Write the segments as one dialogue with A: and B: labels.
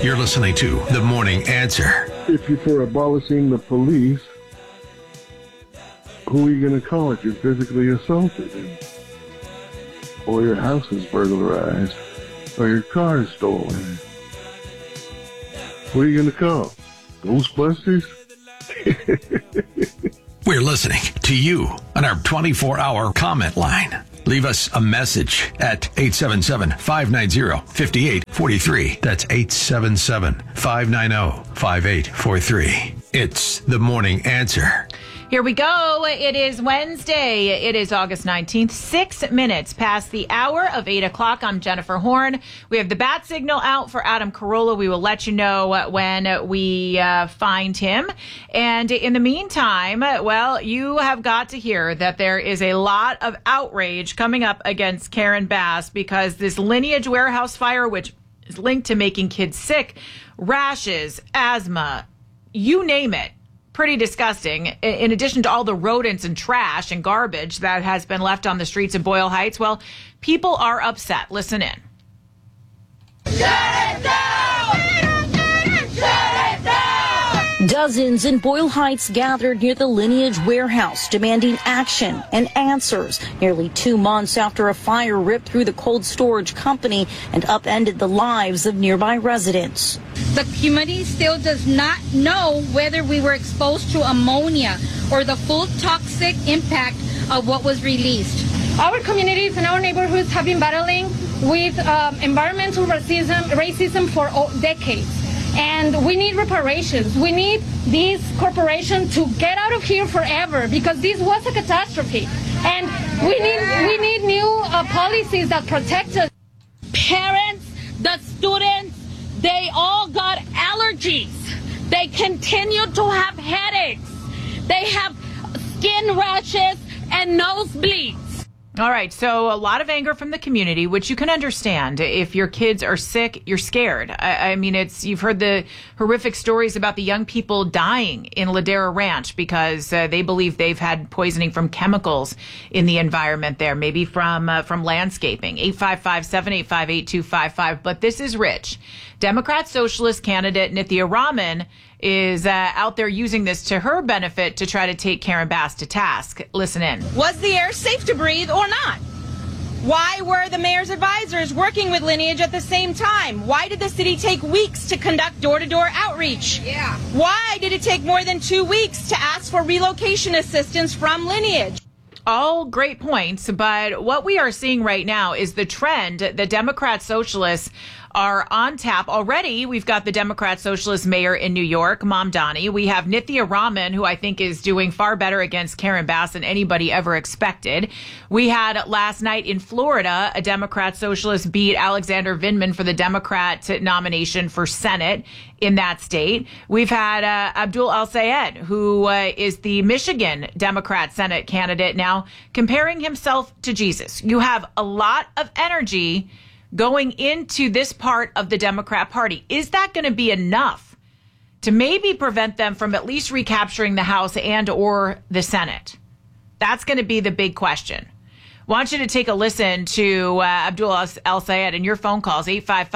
A: You're listening to The Morning Answer.
B: If you're for abolishing the police, who are you going to call if you're physically assaulted? Or your house is burglarized? Or your car is stolen? What are you going to call? Ghostbusters?
A: We're listening to you on our 24-hour comment line. Leave us a message at 877-590-5843. That's 877-590-5843. It's The Morning Answer.
C: Here we go. It is Wednesday. It is August 19th, 6 minutes past the hour of 8 o'clock. I'm Jennifer Horn. We have the bat signal out for Adam Carolla. We will let you know when we find him. And in the meantime, well, you have got to hear that there is a lot of outrage coming up against Karen Bass because this Lineage warehouse fire, which is linked to making kids sick, rashes, asthma, you name it. Pretty disgusting. In addition to all the rodents and trash and garbage that has been left on the streets of Boyle Heights, well, people are upset. Listen in.
D: Shut it down! Shut it down!
E: Dozens in Boyle Heights gathered near the Lineage warehouse demanding action and answers nearly 2 months after a fire ripped through the cold storage company and upended the lives of nearby residents.
F: The community still does not know whether we were exposed to ammonia or the full toxic impact of what was released.
G: Our communities and our neighborhoods have been battling with environmental racism for decades. And we need reparations. We need these corporations to get out of here forever because this was a catastrophe. And we need new policies that protect us.
H: Parents, the students, they all got allergies. They continue to have headaches. They have skin rashes and nosebleeds.
C: All right. So a lot of anger from the community, which you can understand. If your kids are sick, you're scared. I mean, you've heard the horrific stories about the young people dying in Ladera Ranch because they believe they've had poisoning from chemicals in the environment there, maybe from landscaping. 855-785-8255. But this is Rich. Democrat Socialist candidate Nithya Raman is out there using this to her benefit to try to take Karen Bass to task. Listen in.
I: Was the air safe to breathe or not? Why were the mayor's advisors working with Lineage at the same time? Why did the city take weeks to conduct door-to-door outreach? Yeah. Why did it take more than 2 weeks to ask for relocation assistance from Lineage?
C: All great points, but what we are seeing right now is the trend that Democrat Socialists are on tap. Already, we've got the Democrat Socialist mayor in New York, Mamdani. We have Nithya Raman, who I think is doing far better against Karen Bass than anybody ever expected. We had last night in Florida, a Democrat Socialist beat Alexander Vindman for the Democrat nomination for Senate in that state. We've had Abdul El-Sayed, who is the Michigan Democrat Senate candidate now, comparing himself to Jesus. You have a lot of energy going into this part of the Democrat Party. Is that going to be enough to maybe prevent them from at least recapturing the House and or the Senate? That's going to be the big question. Want you to take a listen to Abdul El-Sayed and your phone calls,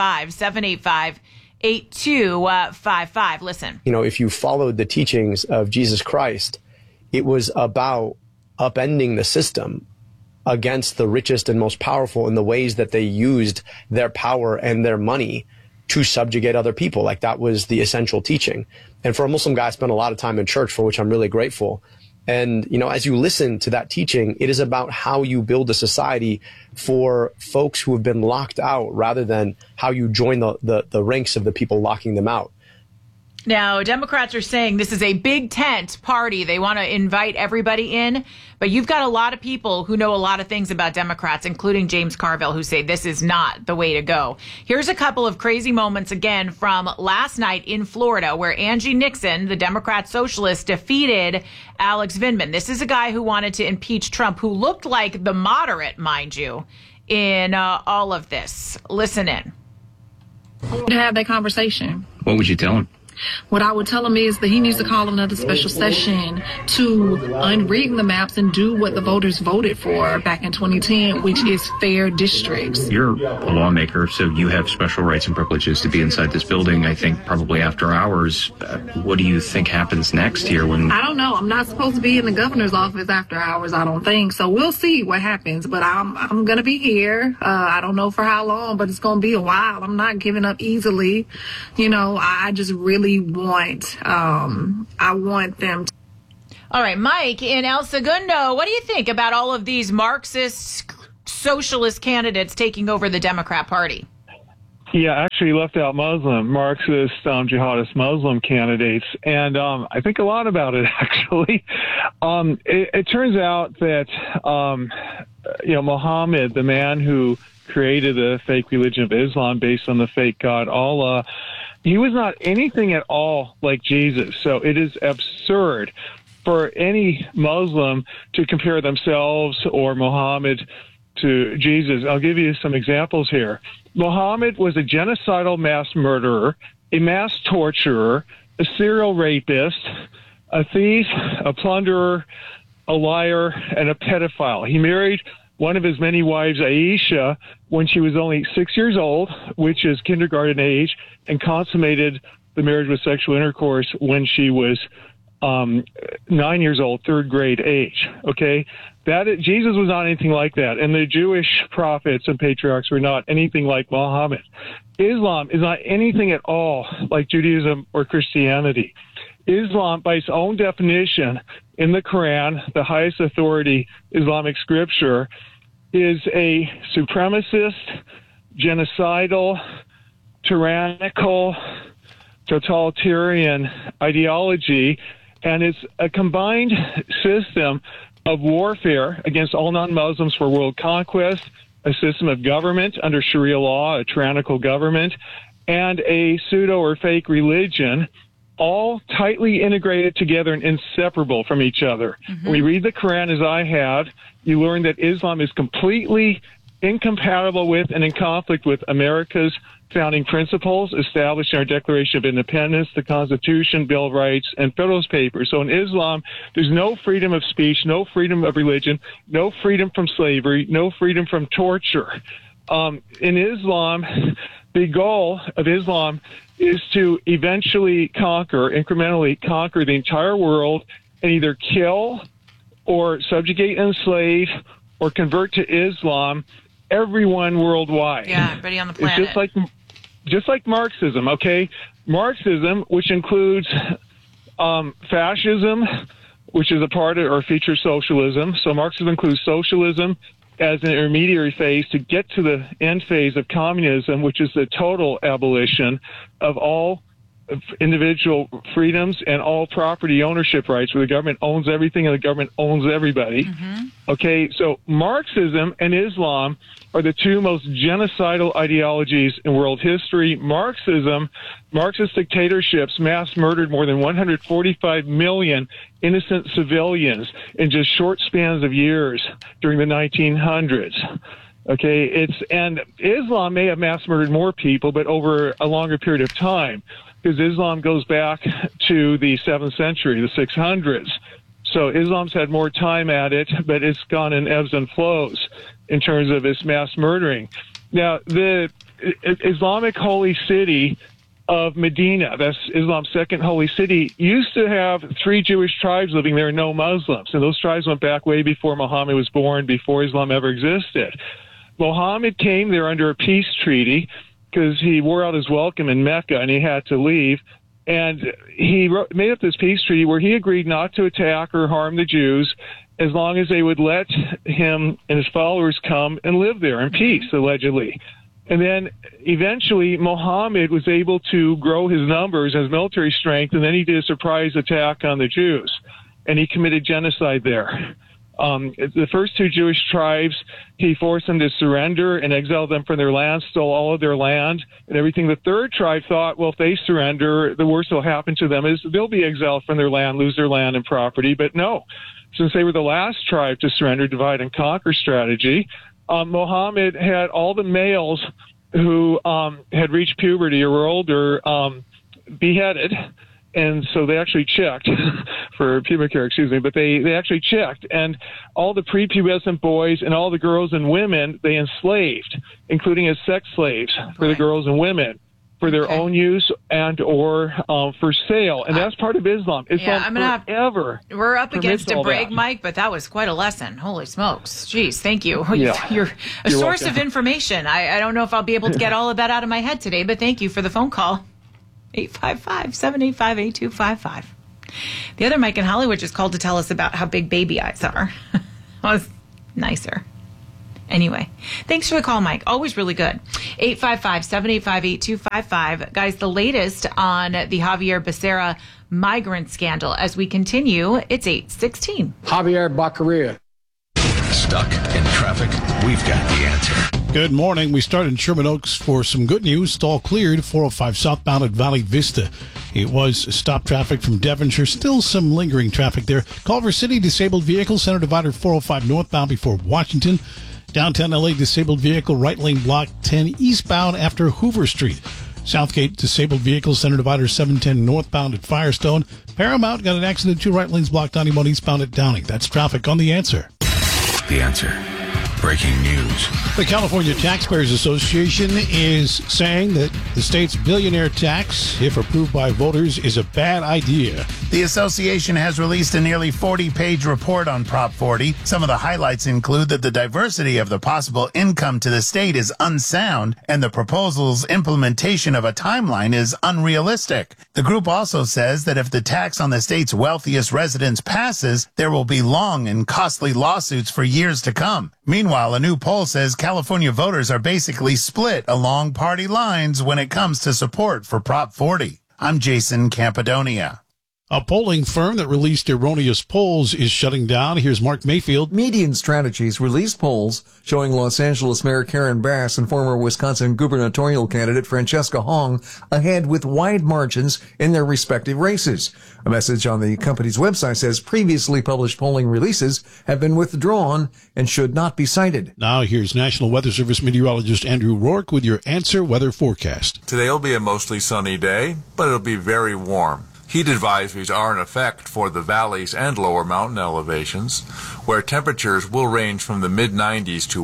C: 855-785-8255. Listen.
J: You know, if you followed the teachings of Jesus Christ, it was about upending the system against the richest and most powerful in the ways that they used their power and their money to subjugate other people. Like, that was the essential teaching. And for a Muslim guy, I spent a lot of time in church, for which I'm really grateful. And, you know, as you listen to that teaching, it is about how you build a society for folks who have been locked out rather than how you join the ranks of the people locking them out.
C: Now, Democrats are saying this is a big tent party. They want to invite everybody in. But you've got a lot of people who know a lot of things about Democrats, including James Carville, who say this is not the way to go. Here's a couple of crazy moments again from last night in Florida, where Angie Nixon, the Democrat socialist, defeated Alex Vindman. This is a guy who wanted to impeach Trump, who looked like the moderate, mind you, in all of this. Listen in.
K: To have that conversation.
L: What would you tell him?
K: What I would tell him is that he needs to call another special session to unrig the maps and do what the voters voted for back in 2010, which is fair districts.
L: You're a lawmaker, so you have special rights and privileges to be inside this building, I think probably after hours. What do you think happens next here?
K: I don't know. I'm not supposed to be in the governor's office after hours, I don't think. So we'll see what happens. But I'm going to be here. I don't know for how long, but it's going to be a while. I'm not giving up easily. You know, I just really want, I want them to.
C: All right, Mike in El Segundo, what do you think about all of these Marxist socialist candidates taking over the Democrat Party?
M: Yeah, actually left out Muslim, Marxist, jihadist Muslim candidates. And I think a lot about it, actually. It turns out that, Muhammad, the man who created the fake religion of Islam based on the fake God Allah, he was not anything at all like Jesus. So it is absurd for any Muslim to compare themselves or Muhammad to Jesus. I'll give you some examples here. Muhammad was a genocidal mass murderer, a mass torturer, a serial rapist, a thief, a plunderer, a liar, and a pedophile. He married one of his many wives, Aisha, when she was only 6 years old, which is kindergarten age, and consummated the marriage with sexual intercourse when she was 9 years old, third grade age. Okay, Jesus was not anything like that, and the Jewish prophets and patriarchs were not anything like Muhammad. Islam is not anything at all like Judaism or Christianity. Islam, by its own definition in the Quran, the highest authority Islamic scripture, is a supremacist, genocidal, tyrannical, totalitarian ideology, and it's a combined system of warfare against all non-Muslims for world conquest, a system of government under Sharia law, a tyrannical government, and a pseudo or fake religion, all tightly integrated together and inseparable from each other. When you read the Quran, as I have, you learn that Islam is completely incompatible with and in conflict with America's founding principles established in our Declaration of Independence, the Constitution, Bill of Rights, and Federalist Papers. So in Islam, there's no freedom of speech, no freedom of religion, no freedom from slavery, no freedom from torture. In Islam, the goal of Islam is to eventually incrementally conquer the entire world and either kill or subjugate and enslave or convert to Islam everyone worldwide.
C: Yeah, everybody on the planet.
M: It's just like Marxism, okay? Marxism, which includes fascism, which is a part of or features socialism. So Marxism includes socialism as an intermediary phase to get to the end phase of communism, which is the total abolition of all individual freedoms and all property ownership rights, where the government owns everything and the government owns everybody. Okay, so Marxism and Islam are the two most genocidal ideologies in world history. Marxist dictatorships mass murdered more than 145 million innocent civilians in just short spans of years during the 1900s. Okay, and Islam may have mass murdered more people, but over a longer period of time, because Islam goes back to the 7th century, the 600s. So Islam's had more time at it, but it's gone in ebbs and flows in terms of its mass murdering. Now, the Islamic holy city of Medina, that's Islam's second holy city, used to have 3 Jewish tribes living there, no Muslims. And those tribes went back way before Muhammad was born, before Islam ever existed. Muhammad came there under a peace treaty because he wore out his welcome in Mecca and he had to leave. And he made up this peace treaty where he agreed not to attack or harm the Jews as long as they would let him and his followers come and live there in peace, allegedly. And then eventually Muhammad was able to grow his numbers and his military strength, and then he did a surprise attack on the Jews, and he committed genocide there. The first 2 Jewish tribes, he forced them to surrender and exiled them from their land, stole all of their land and everything. The 3rd tribe thought, well, if they surrender, the worst that will happen to them is they'll be exiled from their land, lose their land and property. But no, since they were the last tribe to surrender, divide and conquer strategy, Muhammad had all the males who had reached puberty or were older beheaded. And so they actually checked for pubic hair, but they actually checked. And all the prepubescent boys and all the girls and women they enslaved, including as sex slaves for the girls and women, for their own use and or for sale. And that's part of Islam.
C: We're up against a break, Mike, but that was quite a lesson. Holy smokes. Jeez, thank you.
M: Yeah.
C: You're a source
M: welcome.
C: of information. I don't know if I'll be able to get all of that out of my head today, but thank you for the phone call. 855-785-8255. The other Mike in Hollywood just called to tell us about how big baby eyes are. That was nicer. Anyway, thanks for the call, Mike. Always really good. 855-785-8255. Guys, the latest on the Javier Becerra migrant scandal. As we continue, it's 8:16.
N: Javier Baccaria.
A: Stuck in traffic? We've got the answer.
O: Good morning. We start in Sherman Oaks for some good news. Stall cleared, 405 southbound at Valley Vista. It was stop traffic from Devonshire. Still some lingering traffic there. Culver City, disabled vehicle, center divider 405 northbound before Washington. Downtown LA, disabled vehicle, right lane block 10 eastbound after Hoover Street. Southgate, disabled vehicle, center divider 710 northbound at Firestone. Paramount got an accident, 2 right lanes blocked 91 eastbound at Downing. That's traffic on The Answer.
A: The Answer. Breaking news.
O: The California Taxpayers Association is saying that the state's billionaire tax, if approved by voters, is a bad idea.
P: The association has released a nearly 40-page report on Prop 40. Some of the highlights include that the diversity of the possible income to the state is unsound, and the proposal's implementation of a timeline is unrealistic. The group also says that if the tax on the state's wealthiest residents passes, there will be long and costly lawsuits for years to come. Meanwhile, a new poll says California voters are basically split along party lines when it comes to support for Prop 40. I'm Jason Campidonia.
O: A polling firm that released erroneous polls is shutting down. Here's Mark Mayfield.
Q: Median Strategies released polls showing Los Angeles Mayor Karen Bass and former Wisconsin gubernatorial candidate Francesca Hong ahead with wide margins in their respective races. A message on the company's website says previously published polling releases have been withdrawn and should not be cited.
O: Now here's National Weather Service meteorologist Andrew Rourke with your Answer weather forecast.
R: Today will be a mostly sunny day, but it'll be very warm. Heat advisories are in effect for the valleys and lower mountain elevations, where temperatures will range from the mid-90s to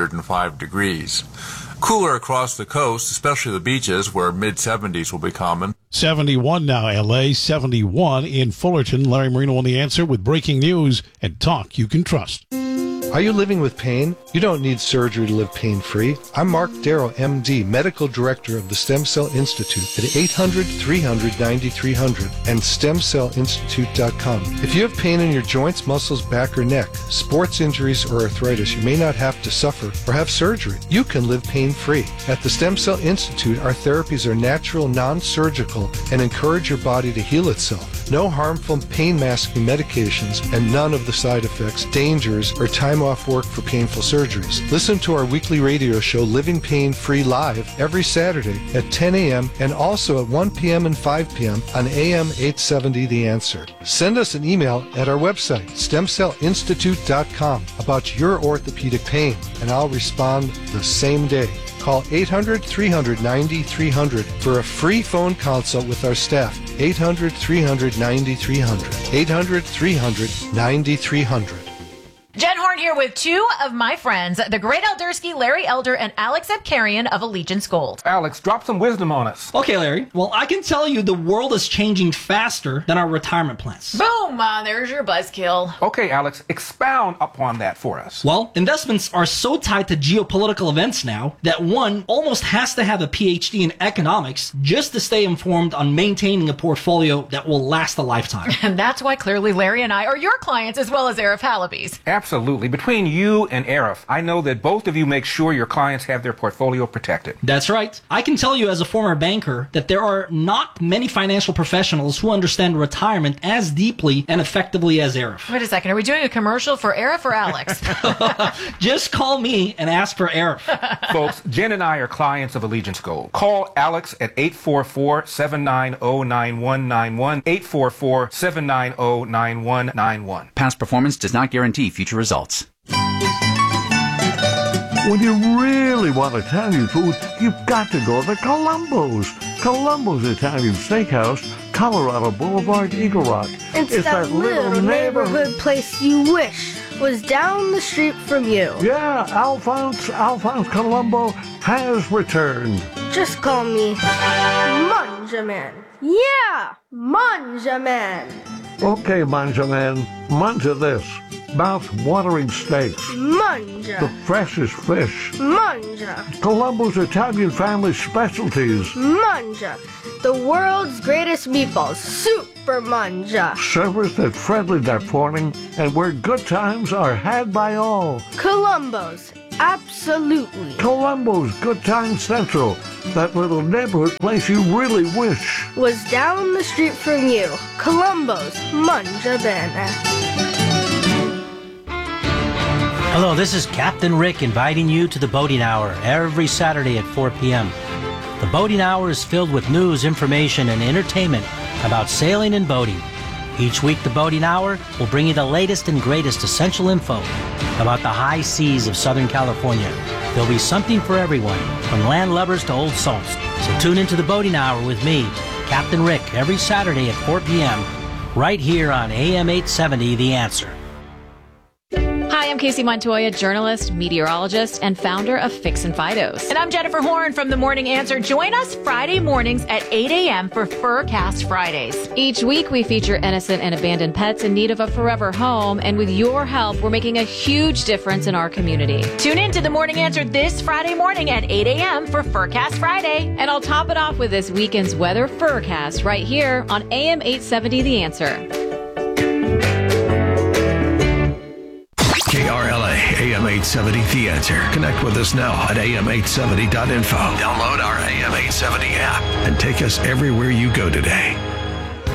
R: 105 degrees. Cooler across the coast, especially the beaches, where mid-70s will be common.
O: 71 now, L.A., 71 in Fullerton. Larry Marino on The Answer with breaking news and talk you can trust.
S: Are you living with pain? You don't need surgery to live pain-free. I'm Mark Darrow, MD, Medical Director of the Stem Cell Institute at 800-300-9300 and StemCellInstitute.com. If you have pain in your joints, muscles, back, or neck, sports injuries, or arthritis, you may not have to suffer or have surgery. You can live pain-free. At the Stem Cell Institute, our therapies are natural, non-surgical, and encourage your body to heal itself. No harmful pain-masking medications and none of the side effects, dangers, or time off work for painful surgeries. Listen to our weekly radio show, Living Pain Free Live, every Saturday at 10 a.m. and also at 1 p.m. and 5 p.m. on AM 870 The Answer. Send us an email at our website, StemCellInstitute.com, about your orthopedic pain, and I'll respond the same day. Call 800-300-9300 for a free phone consult with our staff. 800-300-9300. 800-300-9300.
C: Jen Horn here with two of my friends, the great Eldersky, Larry Elder, and Alex Abkarian of Allegiance Gold.
T: Alex, drop some wisdom on us.
U: Okay, Larry. Well, I can tell you the world is changing faster than our retirement plans.
C: Boom! There's your buzzkill.
T: Okay, Alex, expound upon that for us.
U: Well, investments are so tied to geopolitical events now that one almost has to have a PhD in economics just to stay informed on maintaining a portfolio that will last a lifetime.
C: And that's why clearly Larry and I are your clients as well as Arif Halaby's.
T: Absolutely. Between you and Arif, I know that both of you make sure your clients have their portfolio protected.
U: That's right. I can tell you as a former banker that there are not many financial professionals who understand retirement as deeply and effectively as Arif.
C: Wait a second. Are we doing a commercial for Arif or Alex?
U: Just call me and ask for Arif.
T: Folks, Jen and I are clients of Allegiance Gold. Call Alex at 844-790-9191, 844-790-9191.
V: Past performance does not guarantee future results.
N: When you really want Italian food, you've got to go to Columbo's. Columbo's Italian Steakhouse, Colorado Boulevard, Eagle Rock.
V: It's that little neighborhood place you wish was down the street from you.
N: Yeah, Alphonse Columbo has returned.
V: Just call me Manjaman. Yeah, Manjaman.
N: Okay, Manjaman, manja this. Mouth-watering steaks.
V: Manja.
N: The freshest fish.
V: Manja.
N: Columbo's Italian family specialties.
V: Manja. The world's greatest meatballs. Super Manja.
N: Servers that friendly that morning and where good times are had by all.
V: Columbo's. Absolutely.
N: Columbo's Good Time Central. That little neighborhood place you really wish
V: was down the street from you. Columbo's Manja Bene.
W: Hello, this is Captain Rick inviting you to the Boating Hour every Saturday at 4 p.m. The Boating Hour is filled with news, information, and entertainment about sailing and boating. Each week, the Boating Hour will bring you the latest and greatest essential info about the high seas of Southern California. There'll be something for everyone, from land lubbers to old salts. So tune into the Boating Hour with me, Captain Rick, every Saturday at 4 p.m. right here on AM 870, The Answer.
X: Hi, I'm Casey Montoya, journalist, meteorologist, and founder of Fix and Fidos.
C: And I'm Jennifer Horn from The Morning Answer. Join us Friday mornings at 8 a.m. for Furcast Fridays.
X: Each week, we feature innocent and abandoned pets in need of a forever home. And with your help, we're making a huge difference in our community.
C: Tune in to The Morning Answer this Friday morning at 8 a.m. for Furcast Friday.
X: And I'll top it off with this weekend's weather Furcast right here on AM 870 The Answer.
A: KRLA AM 870 The Answer. Connect with us now at am870.info. Download our AM 870 app and take us everywhere you go today.